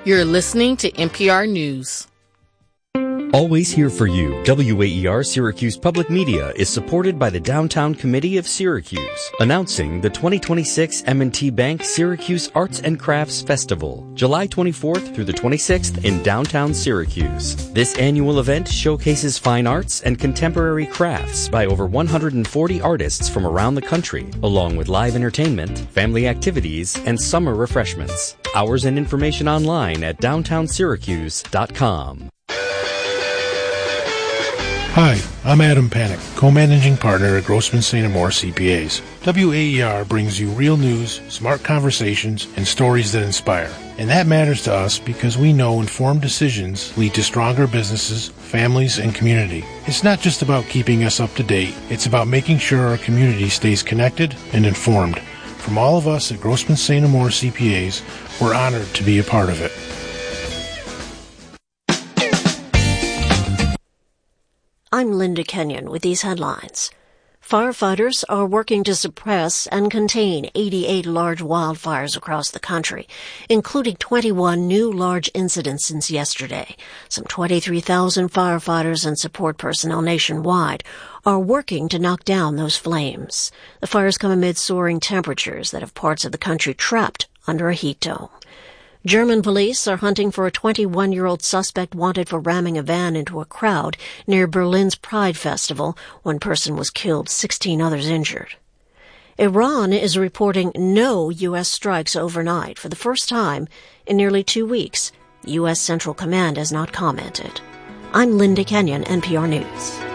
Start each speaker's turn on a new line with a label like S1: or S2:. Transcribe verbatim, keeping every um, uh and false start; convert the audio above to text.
S1: You're listening to N P R News.
S2: Always here for you, W A E R Syracuse Public Media is supported by the Downtown Committee of Syracuse, announcing the twenty twenty-six M and T Bank Syracuse Arts and Crafts Festival, July twenty-fourth through the twenty-sixth in downtown Syracuse. This annual event showcases fine arts and contemporary crafts by over one hundred forty artists from around the country, along with live entertainment, family activities, and summer refreshments. Hours and information online at downtown syracuse dot com.
S3: Hi, I'm Adam Panic, co-managing partner at Grossman Saint Amour C P As. W A E R brings you real news, smart conversations, and stories that inspire. And that matters to us because we know informed decisions lead to stronger businesses, families, and community. It's not just about keeping us up to date, it's about making sure our community stays connected and informed. From all of us at Grossman Saint Amour C P As, we're honored to be a part of it.
S4: I'm Linda Kenyon with these headlines. Firefighters are working to suppress and contain eighty-eight large wildfires across the country, including twenty-one new large incidents since yesterday. Some twenty-three thousand firefighters and support personnel nationwide are working to knock down those flames. The fires come amid soaring temperatures that have parts of the country trapped under a heat dome. German police are hunting for a twenty-one-year-old suspect wanted for ramming a van into a crowd near Berlin's Pride Festival. One person was killed, sixteen others injured. Iran is reporting no U S strikes overnight for the first time in nearly two weeks. U S Central Command has not commented. I'm Linda Kenyon, N P R News.